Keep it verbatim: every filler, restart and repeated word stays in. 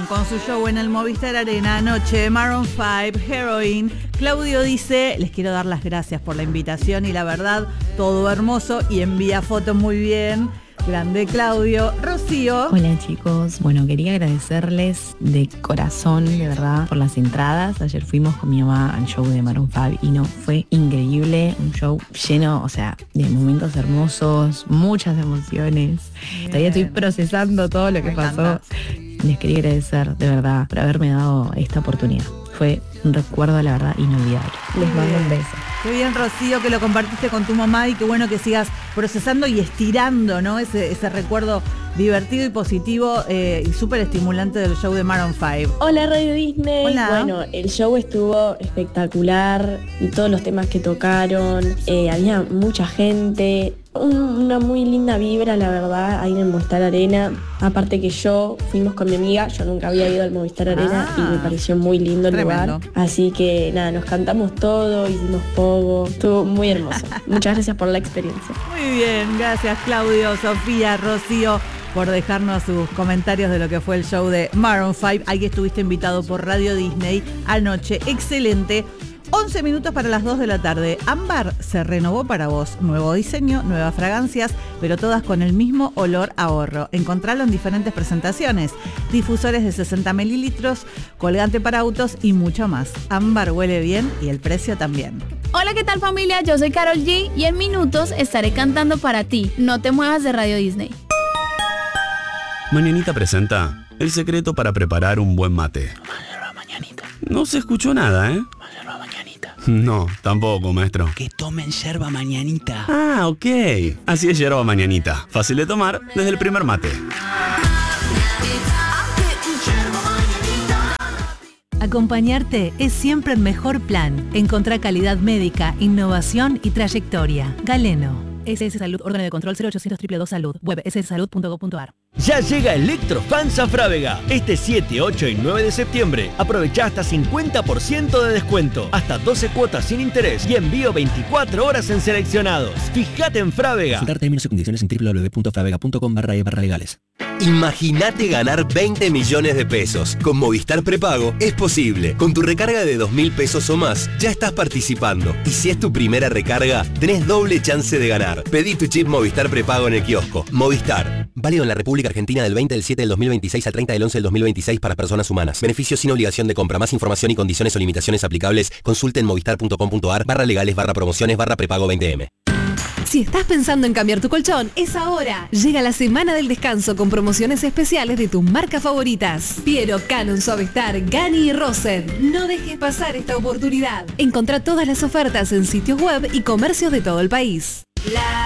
con su show en el Movistar Arena anoche, Maroon cinco, Heroin. Claudio dice, les quiero dar las gracias por la invitación y la verdad, todo hermoso y envía fotos muy bien. Grande Claudio. Rocío. Hola chicos, bueno, quería agradecerles de corazón, de verdad, por las entradas. Ayer fuimos con mi mamá al show de Maroon cinco y no, fue increíble, un show lleno, o sea, de momentos hermosos, muchas emociones. Bien. Todavía estoy procesando todo lo que Me pasó. Encanta. Les quería agradecer, de verdad, por haberme dado esta oportunidad. Fue un recuerdo, la verdad, inolvidable. Les mando un beso. Qué bien, Rocío, que lo compartiste con tu mamá y qué bueno que sigas procesando y estirando, ¿no? Ese, ese recuerdo divertido y positivo eh, y súper estimulante del show de Maroon cinco. Hola, Radio Disney. Hola. Bueno, el show estuvo espectacular y todos los temas que tocaron, eh, había mucha gente. Una muy linda vibra, la verdad, ahí en el Movistar Arena. Aparte que yo fuimos con mi amiga, yo nunca había ido al Movistar Arena ah, y me pareció muy lindo el tremendo. lugar. Así que nada, nos cantamos todo, hicimos pogo, estuvo muy hermoso. Muchas gracias por la experiencia. Muy bien, gracias Claudio, Sofía, Rocío, por dejarnos sus comentarios de lo que fue el show de Maroon cinco. Ahí estuviste invitado por Radio Disney anoche. Excelente. once minutos para las dos de la tarde. Ámbar se renovó para vos. Nuevo diseño, nuevas fragancias, pero todas con el mismo olor a ahorro. Encontralo en diferentes presentaciones. Difusores de sesenta mililitros, colgante para autos y mucho más. Ámbar huele bien y el precio también. Hola, ¿qué tal familia? Yo soy Karol G y en minutos estaré cantando para ti. No te muevas de Radio Disney. Mañanita presenta el secreto para preparar un buen mate. Mañanita. No se escuchó nada, ¿eh? Mañanita. No, tampoco, maestro. Que tomen yerba mañanita. Ah, ok. Así es yerba mañanita. Fácil de tomar desde el primer mate. Acompañarte es siempre el mejor plan. Encontrá calidad médica, innovación y trayectoria. Galeno. S S Salud, órgano de control cero ochocientos dos dos dos Salud. Web s s salud punto gov punto a r. Ya llega Electrofans a Frávega. Este siete, ocho y nueve de septiembre. Aprovecha hasta cincuenta por ciento de descuento. Hasta doce cuotas sin interés. Y envío veinticuatro horas en seleccionados. Fíjate en Frávega. Consultar términos y condiciones en w w w punto fravega punto com barra e barra legales. Imagínate ganar veinte millones de pesos. Con Movistar Prepago es posible. Con tu recarga de dos mil pesos o más, ya estás participando. Y si es tu primera recarga, tenés doble chance de ganar. Pedí tu chip Movistar Prepago en el kiosco. Movistar. Válido en la República Argentina del veinte del siete del dos mil veintiséis al treinta del once del dos mil veintiséis para personas humanas. Beneficios sin obligación de compra. Más información y condiciones o limitaciones aplicables, consulte en movistar punto com punto a r barra legales barra promociones barra prepago veinte eme. Si estás pensando en cambiar tu colchón, es ahora. Llega la semana del descanso con promociones especiales de tus marcas favoritas. Piero, Canon, Suavestar, Gani y Rosen. No dejes pasar esta oportunidad. Encontrá todas las ofertas en sitios web y comercios de todo el país. La